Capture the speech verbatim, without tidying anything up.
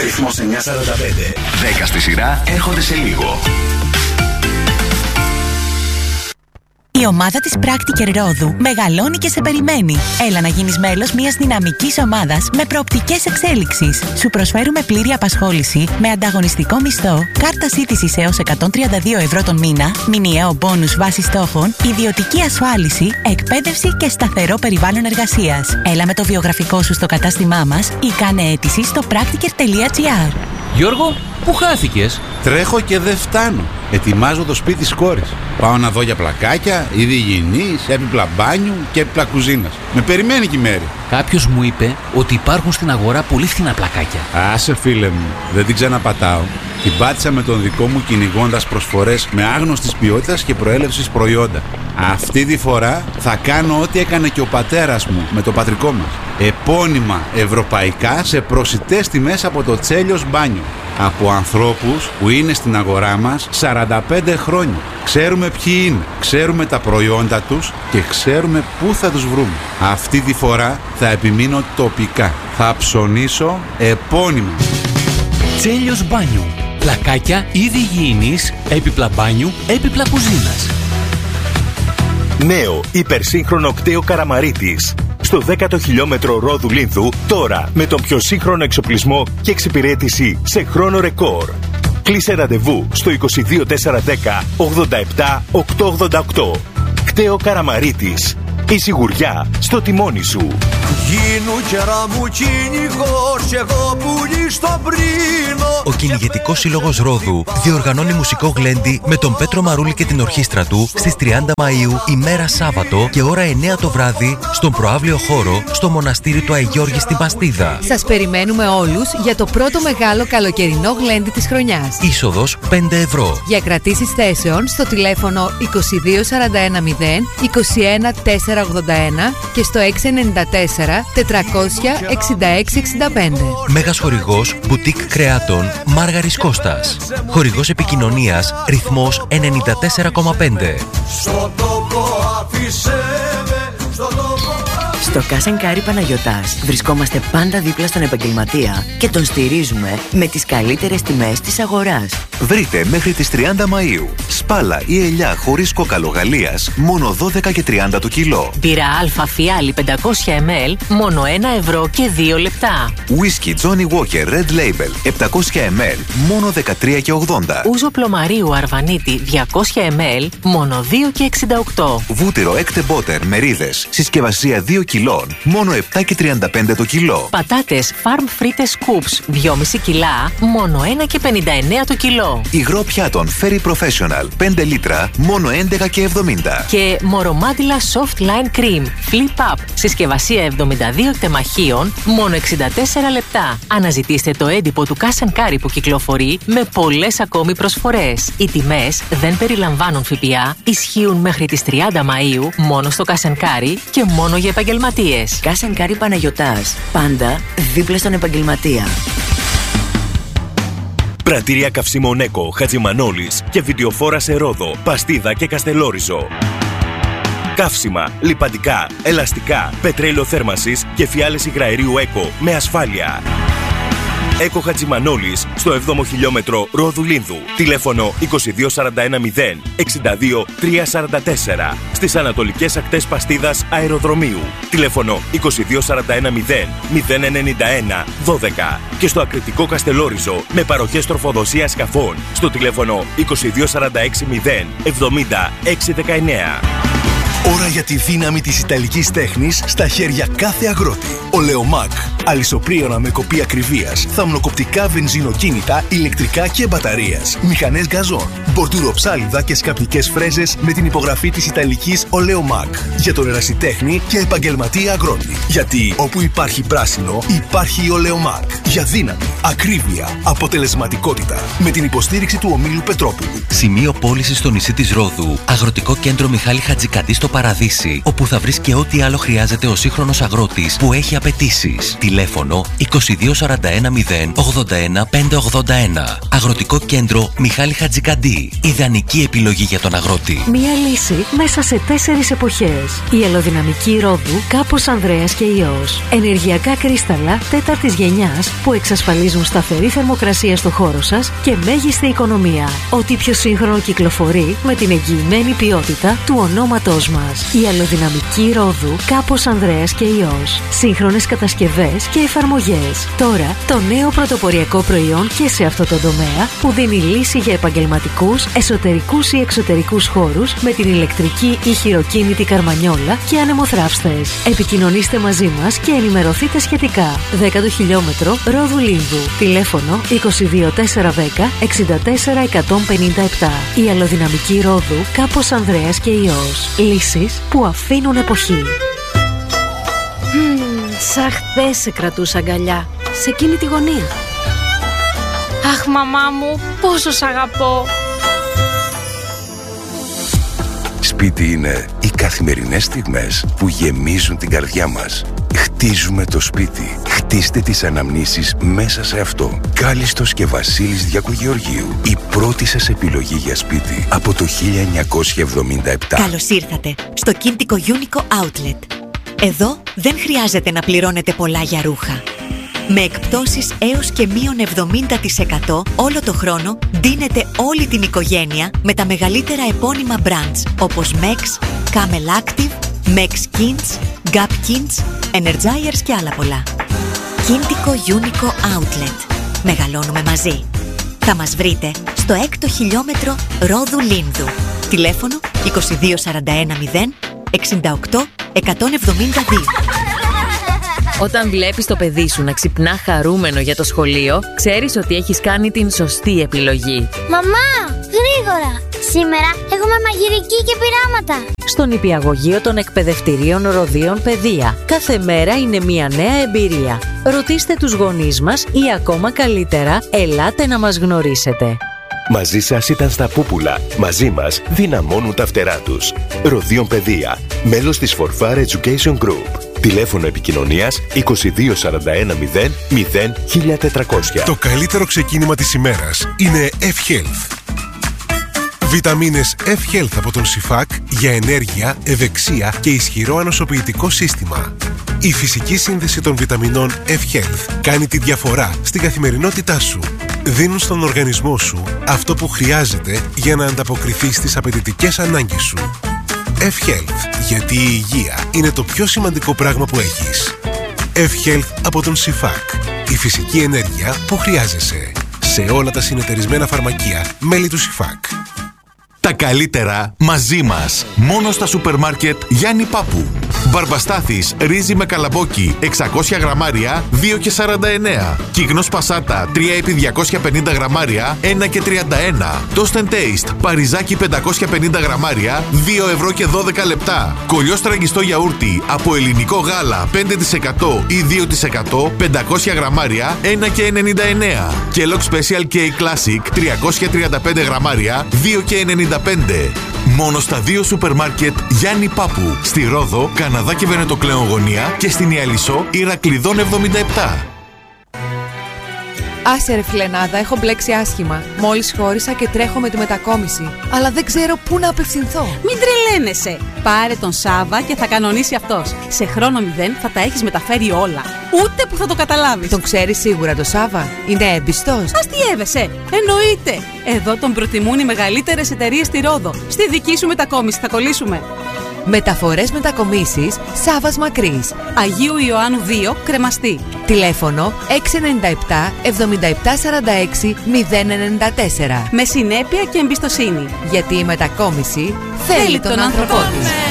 Ρυθμός εννιακόσια σαράντα πέντε. δέκα στη σειρά έρχονται σε λίγο. Η ομάδα της Practiker Ρόδου μεγαλώνει και σε περιμένει. Έλα να γίνεις μέλος μιας δυναμικής ομάδας με προοπτικές εξέλιξης. Σου προσφέρουμε πλήρη απασχόληση με ανταγωνιστικό μισθό, κάρτα σύντησης έως εκατόν τριάντα δύο ευρώ τον μήνα, μηνιαίο μπόνους βάση στόχων, ιδιωτική ασφάλιση, εκπαίδευση και σταθερό περιβάλλον εργασίας. Έλα με το βιογραφικό σου στο κατάστημά μας ή κάνε αίτηση στο practiker τελεία gr. Γιώργο, πού χάθηκες? Τρέχω και δεν φτάνω. Ετοιμάζω το σπίτι της κόρης. Πάω να δω για πλακάκια, είδη υγιεινής, έπιπλα μπάνιου και έπιπλα κουζίνας. Με περιμένει και η Μέρη. Κάποιος μου είπε ότι υπάρχουν στην αγορά πολύ φθηνά πλακάκια. Άσε φίλε μου, δεν την ξαναπατάω. Την πάτησα με τον δικό μου κυνηγώντας προσφορές με άγνωστης ποιότητας και προέλευσης προϊόντα. Αυτή τη φορά θα κάνω ό,τι έκανε και ο πατέρας μου με το πατρικό μας. Επώνυμα ευρωπαϊκά σε προσιτές τιμές από το Τσέλιος Μπάνιο. Από ανθρώπους που είναι στην αγορά μας σαράντα πέντε χρόνια. Ξέρουμε ποιοι είναι, ξέρουμε τα προϊόντα τους και ξέρουμε πού θα τους βρούμε. Αυτή τη φορά θα επιμείνω τοπικά. Θα ψωνίσω επώνυμα. Τσέλιος Μπάνιο. Πλακάκια, είδη υγιεινής, έπιπλα μπάνιου, έπιπλα κουζίνας. Νέο υπερσύγχρονο κτέο Καραμαρίτης. Στο δέκατο χιλιόμετρο Ρόδου Λίνθου, τώρα με τον πιο σύγχρονο εξοπλισμό και εξυπηρέτηση σε χρόνο ρεκόρ. Κλείσε ραντεβού στο είκοσι δύο τετρακόσια δέκα ογδόντα επτά οκτακόσια ογδόντα οκτώ. Κτέο Καραμαρίτης. Η σιγουριά στο τιμόνι σου. Γίνου κερά μου κυνηγός κι εγώ πουλί στο πρίνο. Ο Κυνηγετικός Σύλλογος Ρόδου διοργανώνει μουσικό γλέντι με τον Πέτρο Μαρούλη και την ορχήστρα του στις τριάντα Μαΐου, ημέρα Σάββατο και ώρα εννιά το βράδυ στον προαύλιο χώρο στο μοναστήρι του Αϊγιώργη στην Παστίδα. Σας περιμένουμε όλους για το πρώτο μεγάλο καλοκαιρινό γλέντι της χρονιάς. Είσοδος πέντε ευρώ. Για κρατήσεις θέσεων στο τηλέφωνο είκοσι δύο σαράντα ένα μηδέν είκοσι ένα τετρακόσια ογδόντα ένα και στο έξι εννιά τέσσερα τετρακόσια εξήντα έξι εξήντα πέντε. Μέγας χορηγός Μπουτίκ Κρεάτων Μάργαρης Κώστας. Χορηγός επικοινωνίας Ρυθμός ενενήντα τέσσερα κόμμα πέντε. Στο Κάσεν Κάρι Παναγιωτάς βρισκόμαστε πάντα δίπλα στον επαγγελματία και τον στηρίζουμε με τις καλύτερες τιμές της αγοράς. Βρείτε μέχρι τις τριάντα Μαΐου σπάλα ή ελιά χωρίς κόκαλο Γαλλίας μόνο δώδεκα και τριάντα το κιλό. Μπύρα Αλφα Φιάλι πεντακόσια μιλιλίτρια μόνο ένα ευρώ και δύο λεπτά. Whisky Johnny Walker Red Label επτακόσια μιλιλίτρια μόνο δεκατρία και ογδόντα. Ούζο Πλωμαρίου Αρβανίτη διακόσια μιλιλίτρια μόνο δύο και εξήντα οκτώ. Βούτυρο Έκτε Μπότερ Μερίδες συσκευασία δύο κιλών μόνο επτά και τριάντα πέντε το κιλό. Πατάτες Farm Frites Scoops δυόμισι κιλά μόνο ένα και πενήντα εννέα το κιλό. Υγρό πιάτων Ferry Professional πέντε λίτρα μόνο έντεκα και εβδομήντα. Και μορομάντιλα Soft Line Cream Flip Up συσκευασία εβδομήντα δύο εκτεμαχίων μόνο εξήντα τέσσερα λεπτά. Αναζητήστε το έντυπο του Κάσεν Κάρι που κυκλοφορεί με πολλές ακόμη προσφορές. Οι τιμές δεν περιλαμβάνουν ΦΠΑ, ισχύουν μέχρι τις τριάντα Μαΐου μόνο στο Κάσεν Κάρι και μόνο για επαγγελματίες. Κάσεν Κάρι Παναγιωτάς. Πάντα δίπλα στον επαγγελματία. Πρατήρια καυσίμων Έκο, Χατζημανόλης και βιντεοφόρα σε Ρόδο, Παστίδα και Καστελόριζο. Καύσιμα, λιπαντικά, ελαστικά, πετρέλαιο θέρμανσης και φιάλες υγραερίου Έκο με ασφάλεια. Έκο Χατζημανόλης στο έβδομο χιλιόμετρο Ρόδου Λίνθου. Τηλέφωνο είκοσι δύο σαράντα ένα μηδέν εξήντα δύο τριακόσια σαράντα τέσσερα. Στις ανατολικές ακτές Παστίδας Αεροδρομίου. Τηλέφωνο είκοσι δύο σαράντα ένα μηδέν μηδέν ενενήντα ένα δώδεκα. Και στο Ακριτικό Καστελόριζο με παροχές τροφοδοσίας σκαφών στο τηλέφωνο είκοσι δύο σαράντα έξι μηδέν εβδομήντα έξι δεκαεννέα. Ώρα για τη δύναμη της Ιταλικής τέχνης στα χέρια κάθε αγρότη. Ολεομάκ. Αλυσοπρίωνα με κοπή ακριβίας. Θαμνοκοπτικά βενζινοκίνητα, ηλεκτρικά και μπαταρίας. Μηχανές γκαζόν. Μπορτουροψάλιδα και σκαπνικές φρέζες με την υπογραφή της Ιταλικής Ολεομάκ. Για τον ερασιτέχνη και επαγγελματία αγρότη. Γιατί όπου υπάρχει πράσινο, υπάρχει η Ολεομάκ. Για δύναμη, ακρίβεια, αποτελεσματικότητα. Με την υποστήριξη του ομίλου Πετρόπουλου. Σημείο πώλησης στο νησί της Ρόδου. Αγροτικό κέντρο Μιχάλη Χατζικαντή στο Παραδείσι, όπου θα βρεις και ό,τι άλλο χρειάζεται ο σύγχρονος αγρότης που έχει απαιτήσεις. Τηλέφωνο είκοσι δύο σαράντα ένα μηδέν ογδόντα ένα πεντακόσια ογδόντα ένα. Αγροτικό κέντρο Μιχάλη Χατζικαντή. Ιδανική επιλογή για τον αγρότη. Μία λύση μέσα σε τέσσερις εποχές. Η αλλοδυναμική Ρόδου Κάπος Ανδρέας και Υιός. Ενεργειακά κρίσταλα τέταρτης γενιάς που εξασφαλίζουν σταθερή θερμοκρασία στο χώρο σας και μέγιστη οικονομία. Ό,τι πιο σύγχρονο κυκλοφορεί με την εγγυημένη ποιότητα του ονόματός μας. Η αλλοδυναμική Ρόδου Κάπος Ανδρέας και Υιός. Σύγχρονες κατασκευές και εφαρμογές. Τώρα το νέο πρωτοποριακό προϊόν και σε αυτό το τομέα που δίνει λύση για επαγγελματικούς, εσωτερικούς ή εξωτερικούς χώρους με την ηλεκτρική ή χειροκίνητη καρμανιόλα και ανεμοθράυστες. Επικοινωνήστε μαζί μας και ενημερωθείτε σχετικά. δέκατο χιλιόμετρο Ρόδου Λίνδου. Τηλέφωνο είκοσι δύο τετρακόσια δέκα εξήντα τέσσερα εκατόν πενήντα επτά. Η αλλοδυναμική Ρόδου Κάπος Ανδρέας και Υιός. Λύσεις που αφήνουν εποχή. Mm, σαν χθες σε κρατούσα αγκαλιά, σε εκείνη τη γωνία. Αχ, μαμά μου, πόσο σ' αγαπώ. Σπίτι είναι οι καθημερινές στιγμές που γεμίζουν την καρδιά μας. Χτίζουμε το σπίτι. Χτίστε τις αναμνήσεις μέσα σε αυτό. Κάλιστος και Βασίλης Διακογεωργίου. Η πρώτη σας επιλογή για σπίτι από το χίλια εννιακόσια εβδομήντα επτά. Καλώς ήρθατε στο Κίντικο Unico Outlet. Εδώ δεν χρειάζεται να πληρώνετε πολλά για ρούχα. Με εκπτώσεις έως και μείον εβδομήντα τοις εκατό όλο το χρόνο ντύνετε όλη την οικογένεια με τα μεγαλύτερα επώνυμα brands όπως Mex, Camel Active, Mex Kins, Gap Kins, Energizers και άλλα πολλά. Kintiko Unico Outlet. Μεγαλώνουμε μαζί. Θα μας βρείτε στο έκτο χιλιόμετρο Ρόδου Λίνδου. Τηλέφωνο είκοσι δύο σαράντα ένα μηδέν εξήντα οκτώ εκατόν εβδομήντα δύο. Όταν βλέπεις το παιδί σου να ξυπνά χαρούμενο για το σχολείο, ξέρεις ότι έχεις κάνει την σωστή επιλογή. Μαμά, γρήγορα! Σήμερα έχουμε μαγειρική και πειράματα. Στον νηπιαγωγείο των εκπαιδευτηρίων Ροδίων Παιδεία. Κάθε μέρα είναι μια νέα εμπειρία. Ρωτήστε τους γονείς μας ή ακόμα καλύτερα, ελάτε να μας γνωρίσετε. Μαζί σας ήταν στα πούπουλα. Μαζί μας δυναμώνουν τα φτερά τους. Ροδίων Παιδεία. Μέλος της φορφάρ Education Group. Τηλέφωνο επικοινωνίας είκοσι δύο σαράντα ένα μηδέν μηδέν χίλια τετρακόσια. Το καλύτερο ξεκίνημα της ημέρας είναι F-Health. Βιταμίνες F-Health από τον Σιφάκ για ενέργεια, ευεξία και ισχυρό ανοσοποιητικό σύστημα. Η φυσική σύνδεση των βιταμινών F-Health κάνει τη διαφορά στην καθημερινότητά σου. Δίνουν στον οργανισμό σου αυτό που χρειάζεται για να ανταποκριθεί στις απαιτητικές ανάγκες σου. F-Health, γιατί η υγεία είναι το πιο σημαντικό πράγμα που έχεις. F-Health από τον Σιφάκ. Η φυσική ενέργεια που χρειάζεσαι. Σε όλα τα συνεταιρισμένα φαρμακεία, μέλη του Σιφάκ. Τα καλύτερα μαζί μας. Μόνο στα σούπερ μάρκετ Γιάννη Πάπου. Μπαρμπαστάθης ρύζι με καλαμπόκι εξακόσια γραμμάρια δύο και σαράντα εννέα. Κύκνος πασάτα τρία επί διακόσια πενήντα γραμμάρια ένα και τριάντα ένα. Toast and Taste παριζάκι πεντακόσια πενήντα γραμμάρια δύο ευρώ και δώδεκα λεπτά. Κολλιό τραγιστό γιαούρτι από ελληνικό γάλα πέντε τοις εκατό ή δύο τοις εκατό πεντακόσια γραμμάρια ένα και ενενήντα εννέα. Kellogg Special K Classic τριακόσια τριάντα πέντε γραμμάρια δύο και ενενήντα πέντε. Μόνο στα δύο σούπερ μάρκετ Γιάννη Πάπου. Στη Ρόδο, Καναδά και Βενετοκλέον γωνία και στην Ιαλισσό Ηρακλειδών εβδομήντα επτά. Άσε ρε φιλενάδα, έχω μπλέξει άσχημα. Μόλις χώρισα και τρέχω με τη μετακόμιση. Αλλά δεν ξέρω πού να απευθυνθώ. Μην τρελαίνεσαι. Πάρε τον Σάβα και θα κανονίσει αυτός. Σε χρόνο μηδέν θα τα έχεις μεταφέρει όλα. Ούτε που θα το καταλάβεις. Τον ξέρεις σίγουρα το Σάβα? Είναι έμπιστος? Αστιεύεσαι. Εννοείται. Εδώ τον προτιμούν οι μεγαλύτερες εταιρείες στη Ρόδο. Στη δική σου μετακόμιση θα κολλήσουμε. Μεταφορές μετακομίσεις Σάβας Μακρύς, Αγίου Ιωάννου δύο, Κρεμαστή. Τηλέφωνο έξι εννιά επτά εβδομήντα επτά σαράντα έξι μηδέν ενενήντα τέσσερα. Με συνέπεια και εμπιστοσύνη. Γιατί η μετακόμιση θέλει τον άνθρωπό της.